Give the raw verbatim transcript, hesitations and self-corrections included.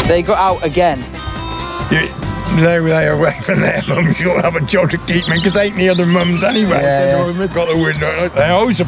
They got out again. You, no, they are when their mums got to have a job to keep me because ain't the other mums anyway. Yeah, So I've got the window. They always